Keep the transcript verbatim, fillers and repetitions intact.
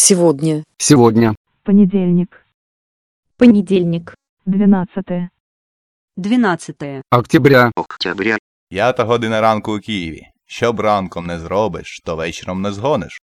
Сегодня. Сегодня. Понедельник. Понедельник. Двенадцатое. Дванадцяте. Октября. Октября. П'ята година ранку у Києві. Що б ранком не зробиш, то вечором не згониш.